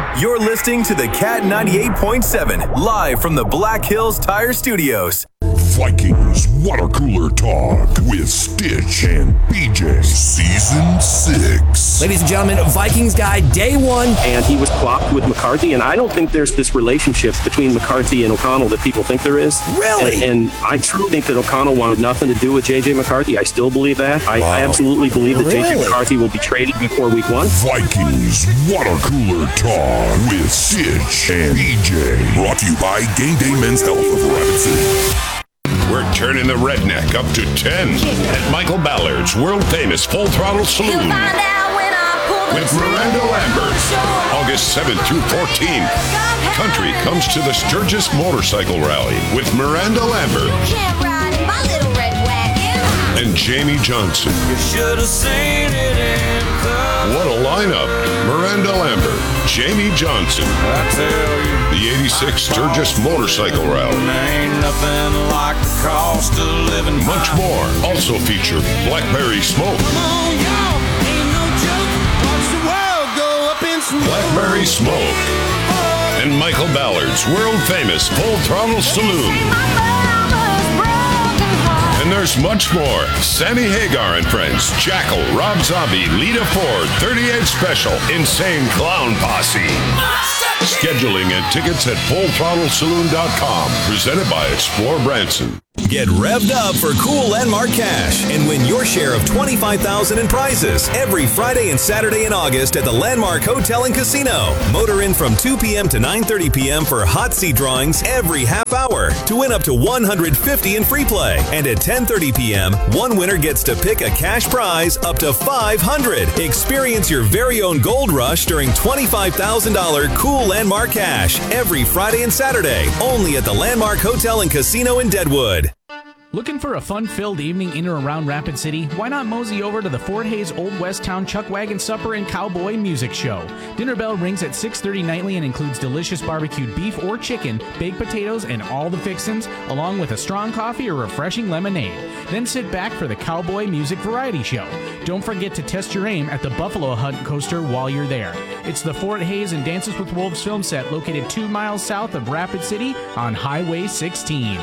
You're listening to the Cat 98.7, live from the Black Hills Tire Studios. Vikings Water Cooler Talk with Stitch and BJ. Season 6. Ladies and gentlemen, Vikings guy, day one. And he was plopped with McCarthy, and I don't think there's this relationship between McCarthy and O'Connell that people think there is. Really? And I truly think that O'Connell wanted nothing to do with J.J. McCarthy. I still believe that. I absolutely believe that J.J. McCarthy will be traded before week 1. Vikings Water Cooler Talk with Stitch and BJ. Brought to you by Game Day Men's Health of Rapid City. We're turning the redneck up to 10 at Michael Ballard's world-famous Full Throttle Saloon with Miranda Lambert, August 7th through 14th. Country comes to the Sturgis Motorcycle Rally with Miranda Lambert and Jamie Johnson. What a lineup! Miranda Lambert, Jamie Johnson, the 86 Sturgis Motorcycle Rally. Much more. Also feature Blackberry Smoke. Blackberry Smoke and Michael Ballard's world-famous Full Throttle Saloon. And there's much more. Sammy Hagar and Friends, Jackal, Rob Zombie, Lita Ford, 38 Special, Insane Clown Posse. Scheduling and tickets at FullThrottleSaloon.com. Presented by Explore Branson. Get revved up for cool Landmark Cash and win your share of $25,000 in prizes every Friday and Saturday in August at the Landmark Hotel and Casino. Motor in from 2 p.m. to 9:30 p.m. for hot seat drawings every half hour to win up to $150 in free play. And at 10:30 p.m., one winner gets to pick a cash prize up to $500. Experience your very own gold rush during $25,000 cool Landmark Cash every Friday and Saturday, only at the Landmark Hotel and Casino in Deadwood. Looking for a fun-filled evening in or around Rapid City? Why not mosey over to the Fort Hays Old West Town Chuck Wagon Supper and Cowboy Music Show? Dinner bell rings at 6:30 nightly and includes delicious barbecued beef or chicken, baked potatoes, and all the fixins, along with a strong coffee or refreshing lemonade. Then sit back for the Cowboy Music Variety Show. Don't forget to test your aim at the Buffalo Hunt Coaster while you're there. It's the Fort Hays and Dances with Wolves film set located 2 miles south of Rapid City on Highway 16.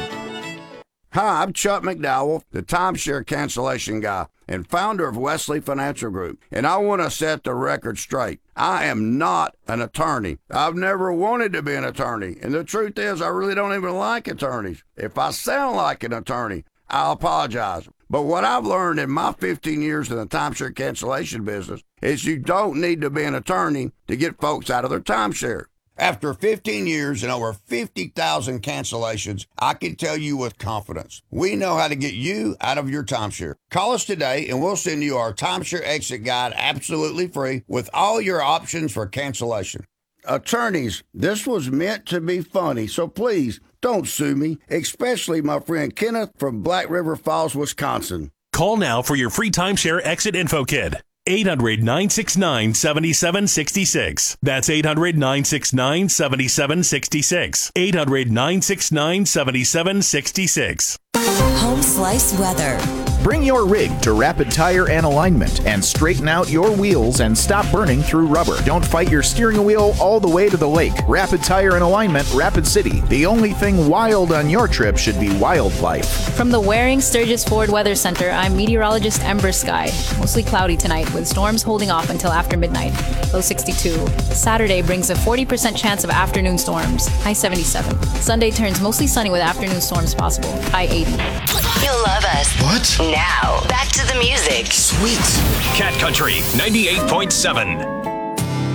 Hi, I'm Chuck McDowell, the timeshare cancellation guy and founder of Wesley Financial Group, and I want to set the record straight. I am not an attorney. I've never wanted to be an attorney, and the truth is I really don't even like attorneys. If I sound like an attorney, I'll apologize. But what I've learned in my 15 years in the timeshare cancellation business is you don't need to be an attorney to get folks out of their timeshare. After 15 years and over 50,000 cancellations, I can tell you with confidence, we know how to get you out of your timeshare. Call us today and we'll send you our timeshare exit guide absolutely free with all your options for cancellation. Attorneys, this was meant to be funny, so please don't sue me, especially my friend Kenneth from Black River Falls, Wisconsin. Call now for your free timeshare exit info kit. 800-969-7766. That's 800-969-7766. 800-969-7766. Home Slice Weather. Bring your rig to Rapid Tire and Alignment and straighten out your wheels and stop burning through rubber. Don't fight your steering wheel all the way to the lake. Rapid Tire and Alignment, Rapid City. The only thing wild on your trip should be wildlife. From the Waring Sturgis Ford Weather Center, I'm meteorologist Ember Sky. Mostly cloudy tonight with storms holding off until after midnight. Low 62. Saturday brings a 40% chance of afternoon storms. High 77. Sunday turns mostly sunny with afternoon storms possible. High 80. You'll love us. What? Now, back to the music. Sweet. Cat Country 98.7.